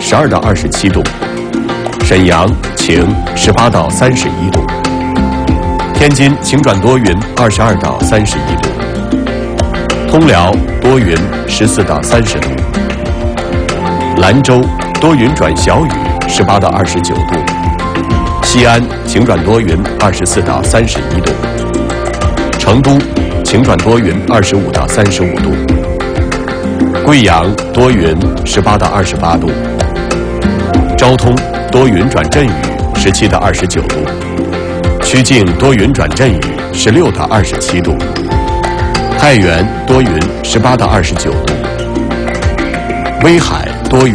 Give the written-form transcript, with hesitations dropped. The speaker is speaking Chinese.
12到27度；沈阳晴，18到31度；天津晴转多云，22到31度；通辽多云，14到30度；兰州多云转小雨，18到29度；西安晴转多云，24到31度；成都晴转多云，25到35度；贵阳多云，18到28度；昭通多云转阵雨，17到29度；曲靖多云转阵雨，16到27度；太原多云，18到29度；威海